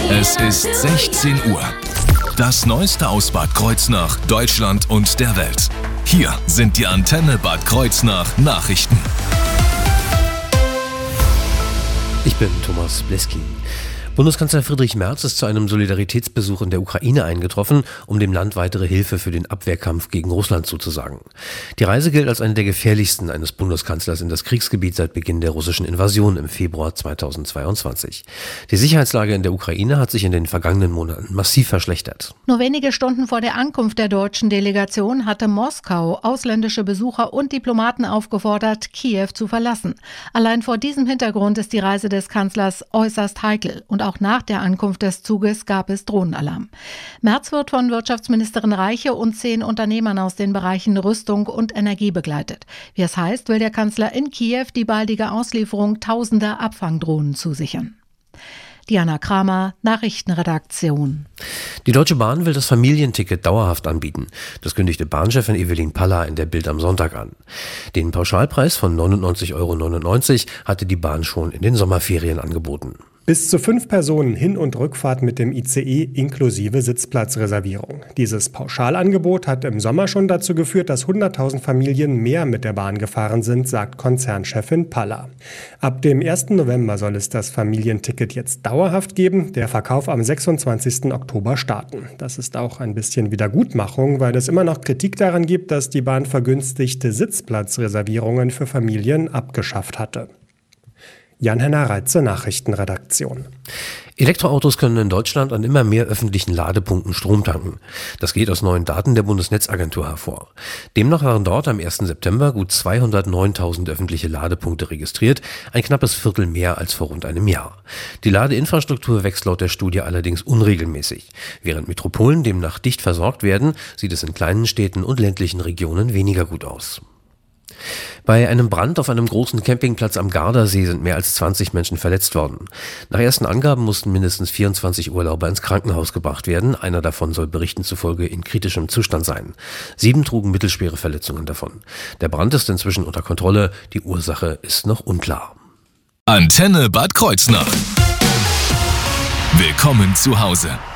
Es ist 16 Uhr. Das Neueste aus Bad Kreuznach, Deutschland und der Welt. Hier sind die Antenne Bad Kreuznach Nachrichten. Ich bin Thomas Bleski. Bundeskanzler Friedrich Merz ist zu einem Solidaritätsbesuch in der Ukraine eingetroffen, um dem Land weitere Hilfe für den Abwehrkampf gegen Russland zuzusagen. Die Reise gilt als eine der gefährlichsten eines Bundeskanzlers in das Kriegsgebiet seit Beginn der russischen Invasion im Februar 2022. Die Sicherheitslage in der Ukraine hat sich in den vergangenen Monaten massiv verschlechtert. Nur wenige Stunden vor der Ankunft der deutschen Delegation hatte Moskau ausländische Besucher und Diplomaten aufgefordert, Kiew zu verlassen. Allein vor diesem Hintergrund ist die Reise des Kanzlers äußerst heikel und auch nach der Ankunft des Zuges gab es Drohnenalarm. Merz wird von Wirtschaftsministerin Reiche und 10 Unternehmern aus den Bereichen Rüstung und Energie begleitet. Wie es heißt, will der Kanzler in Kiew die baldige Auslieferung tausender Abfangdrohnen zusichern. Diana Kramer, Nachrichtenredaktion. Die Deutsche Bahn will das Familienticket dauerhaft anbieten. Das kündigte Bahnchefin Evelyn Paller in der Bild am Sonntag an. Den Pauschalpreis von 99,99 € hatte die Bahn schon in den Sommerferien angeboten. Bis zu 5 Personen Hin- und Rückfahrt mit dem ICE inklusive Sitzplatzreservierung. Dieses Pauschalangebot hat im Sommer schon dazu geführt, dass 100.000 Familien mehr mit der Bahn gefahren sind, sagt Konzernchefin Paller. Ab dem 1. November soll es das Familienticket jetzt dauerhaft geben, der Verkauf am 26. Oktober starten. Das ist auch ein bisschen Wiedergutmachung, weil es immer noch Kritik daran gibt, dass die Bahn vergünstigte Sitzplatzreservierungen für Familien abgeschafft hatte. Jan-Henner Reitze, Nachrichtenredaktion. Elektroautos können in Deutschland an immer mehr öffentlichen Ladepunkten Strom tanken. Das geht aus neuen Daten der Bundesnetzagentur hervor. Demnach waren dort am 1. September gut 209.000 öffentliche Ladepunkte registriert, ein knappes Viertel mehr als vor rund einem Jahr. Die Ladeinfrastruktur wächst laut der Studie allerdings unregelmäßig. Während Metropolen demnach dicht versorgt werden, sieht es in kleinen Städten und ländlichen Regionen weniger gut aus. Bei einem Brand auf einem großen Campingplatz am Gardasee sind mehr als 20 Menschen verletzt worden. Nach ersten Angaben mussten mindestens 24 Urlauber ins Krankenhaus gebracht werden. Einer davon soll Berichten zufolge in kritischem Zustand sein. 7 trugen mittelschwere Verletzungen davon. Der Brand ist inzwischen unter Kontrolle. Die Ursache ist noch unklar. Antenne Bad Kreuznach. Willkommen zu Hause.